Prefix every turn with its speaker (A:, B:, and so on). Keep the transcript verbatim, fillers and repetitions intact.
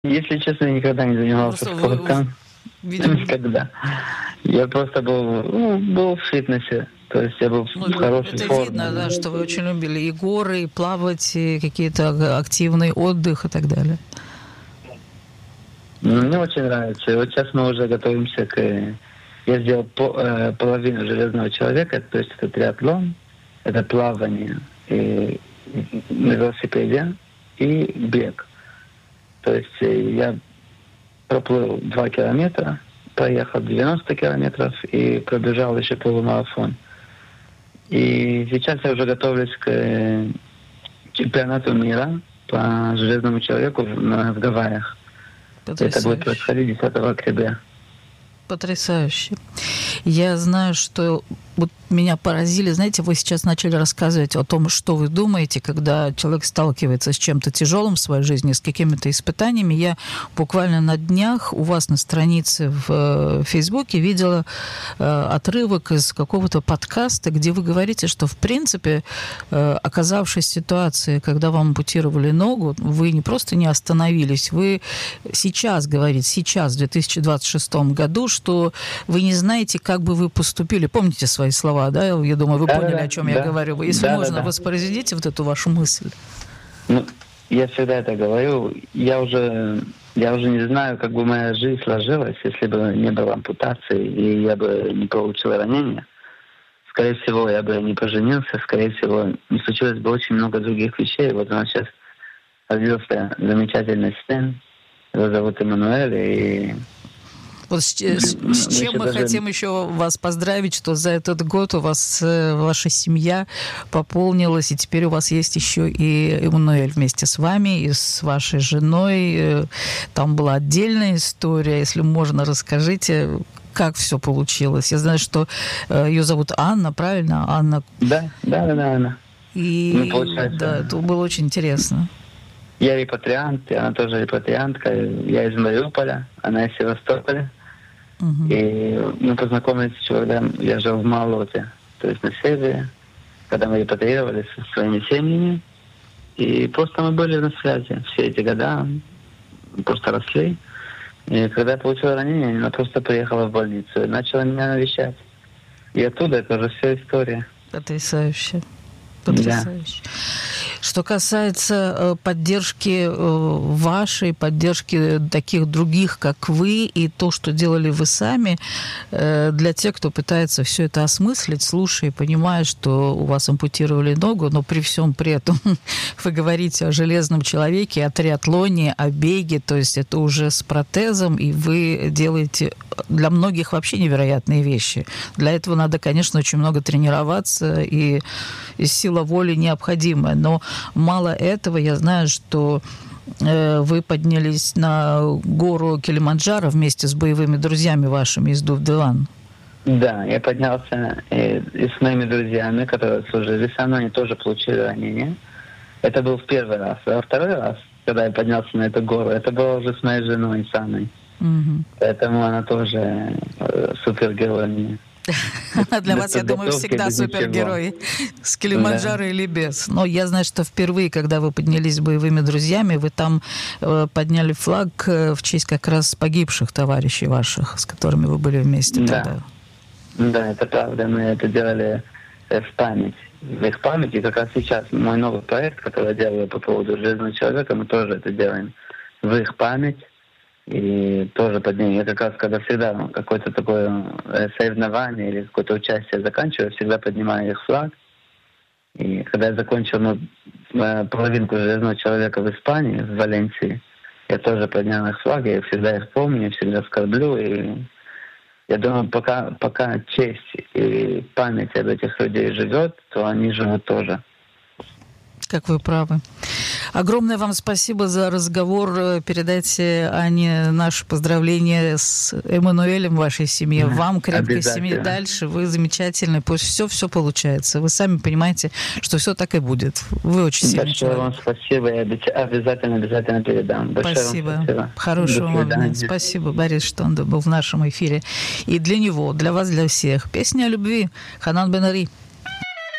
A: Если честно, я никогда не занимался
B: Просто вы,
A: спортом.
B: видимо,
A: Никогда. Я просто был, ну, был в фитнесе. То есть я был
B: ну,
A: в хорошей
B: это
A: форме.
B: видно, да, что вы очень любили и горы, и плавать, и какие-то активный отдых и так далее.
A: Ну, мне очень нравится. И вот сейчас мы уже готовимся к... Я сделал по, э, половину «Железного человека», то есть это триатлон, это плавание и, на велосипеде и бег. То есть я проплыл два километра, проехал девяносто километров и пробежал еще полумарафон. И сейчас я уже готовлюсь к чемпионату мира по «Железному человеку» в, в Гавайях.
B: Потрясающе.
A: Это будет происходить десятого октября.
B: Потрясающе. Я знаю, что вот меня поразили, знаете, вы сейчас начали рассказывать о том, что вы думаете, когда человек сталкивается с чем-то тяжелым в своей жизни, с какими-то испытаниями. Я буквально на днях у вас на странице в Фейсбуке видела отрывок из какого-то подкаста, где вы говорите, что, в принципе, оказавшись в ситуации, когда вам ампутировали ногу, вы не просто не остановились, вы сейчас, говорите, сейчас, в две тысячи двадцать шестом году, что вы не знаете, как бы вы поступили. Помните свои слова, да? Я думаю, вы
A: да,
B: поняли,
A: да,
B: о чем
A: да,
B: я говорю. Если
A: да,
B: можно,
A: да, да.
B: воспроизведите вот эту вашу мысль.
A: Ну, я всегда это говорю. Я уже, я уже не знаю, как бы моя жизнь сложилась, если бы не было ампутации, и я бы не получил ранения. Скорее всего, я бы не поженился, скорее всего, не случилось бы очень много других вещей. Вот у нас сейчас родился замечательный сын, его зовут Эммануэль, и...
B: Вот с, с, с чем мы даже... хотим еще вас поздравить, что за этот год у вас ваша семья пополнилась, и теперь у вас есть еще и Эммануэль вместе с вами, и с вашей женой. Там была отдельная история, если можно, расскажите, как все получилось. Я знаю, что ее зовут Анна, правильно? Анна.
A: Да, да, да, да, Анна.
B: И ну, получается... да, это было очень интересно.
A: Я репатриант, и она тоже репатриантка. Я из Мариуполя, она из Севастополя. Uh-huh. И мы познакомились еще, когда я жил в Малоте, то есть на севере, когда мы репатрировались со своими семьями. И просто мы были на связи все эти года, просто росли. И когда я получил ранение, она просто приехала в больницу и начала меня навещать. И оттуда это уже вся история.
B: Потрясающе. Потрясающе. Да. Что касается поддержки вашей, поддержки таких других, как вы, и то, что делали вы сами, для тех, кто пытается все это осмыслить, слушая и понимая, что у вас ампутировали ногу, но при всем при этом вы говорите о «Железном человеке», о триатлоне, о беге, то есть это уже с протезом, и вы делаете для многих вообще невероятные вещи. Для этого надо, конечно, очень много тренироваться, и, и сила воли необходимая, но мало этого, я знаю, что э, вы поднялись на гору Килиманджаро вместе с боевыми друзьями вашими из Дув-Деван.
A: Да, я поднялся и, и с моими друзьями, которые служили со мной, они тоже получили ранение. Это был в первый раз. А второй раз, когда я поднялся на эту гору, это было уже с моей женой Саной. Угу. Поэтому она тоже э, супергерой мне.
B: Для вас, я думаю, всегда супергерой. С Килиманджаро да. или без. Но я знаю, что впервые, когда вы поднялись с боевыми друзьями, вы там э, подняли флаг в честь как раз погибших товарищей ваших, с которыми вы были вместе
A: да.
B: тогда.
A: Да, это правда. Мы это делали в память. В их памяти как раз сейчас мой новый проект, который я делаю по поводу «Железного человека», мы тоже это делаем в их память. И тоже поднять. Я как раз, когда всегда какое-то такое соревнование или какое-то участие заканчиваю, всегда поднимаю их флаг. И когда я закончил ну, половинку «Железного человека» в Испании, в Валенсии, я тоже поднял их флаг, я всегда их помню, всегда скорблю. И я думаю, пока, пока честь и память об этих людей живет, то они живут тоже.
B: Как вы правы. Огромное вам спасибо за разговор. Передайте Ане наши поздравления с Эммануэлем, вашей семье. Вам крепкой семьи дальше. Вы замечательны. Пусть все-все получается. Вы сами понимаете, что все так и будет. Вы очень сильный человек.
A: Большое вам спасибо. Я обязательно, обязательно передам. Большое
B: спасибо.
A: Вам спасибо.
B: Хорошего вам дня. Спасибо. Борис Штондо был в нашем эфире. И для него, для вас, для всех. Песня о любви. Ханан Бен-Ари.